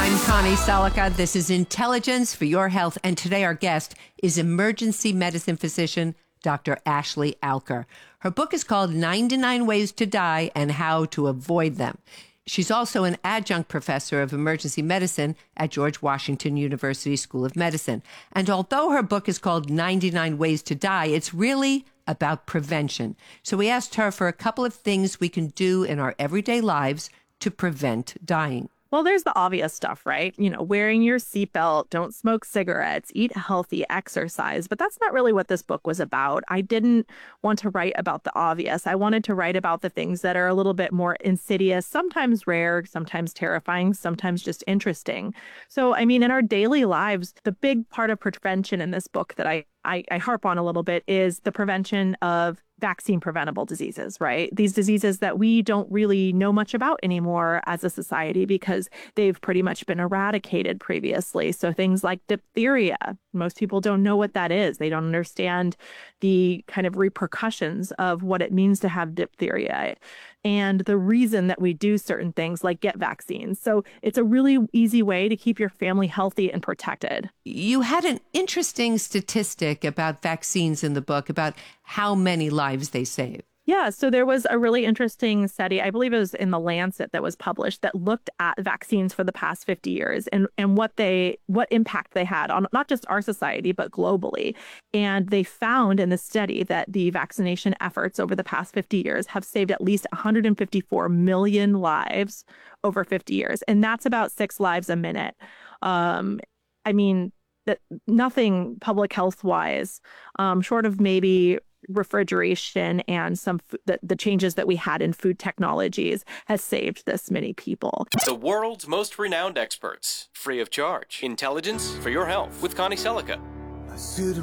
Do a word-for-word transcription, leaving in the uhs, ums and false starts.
I'm Connie Selica. This is Intelligence for Your Health. And today our guest is emergency medicine physician, Doctor Ashley Alker. Her book is called ninety-nine Ways to Die and How to Avoid Them. She's also an adjunct professor of emergency medicine at George Washington University School of Medicine. And although her book is called ninety-nine Ways to Die, it's really about prevention. So we asked her for a couple of things we can do in our everyday lives to prevent dying. Well, there's the obvious stuff, right? You know, wearing your seatbelt, don't smoke cigarettes, eat healthy, exercise. But that's not really what this book was about. I didn't want to write about the obvious. I wanted to write about the things that are a little bit more insidious, sometimes rare, sometimes terrifying, sometimes just interesting. So, I mean, in our daily lives, the big part of prevention in this book that I, I, I harp on a little bit is the prevention of vaccine preventable diseases, right? These diseases that we don't really know much about anymore as a society because they've pretty much been eradicated previously. So things like diphtheria, most people don't know what that is. They don't understand the kind of repercussions of what it means to have diphtheria and the reason that we do certain things like get vaccines. So it's a really easy way to keep your family healthy and protected. You had an interesting statistic about vaccines in the book, about how many lives they save. Yeah, so there was a really interesting study, I believe it was in The Lancet, that was published that looked at vaccines for the past fifty years and, and what they what impact they had on not just our society, but globally. And they found in the study that the vaccination efforts over the past fifty years have saved at least one hundred fifty-four million lives over fifty years. And that's about six lives a minute. Um, I mean, that nothing public health wise, um, short of maybe refrigeration and some f- the, the changes that we had in food technologies has saved this many people. The world's most renowned experts, free of charge. Intelligence for Your Health with Connie Selica.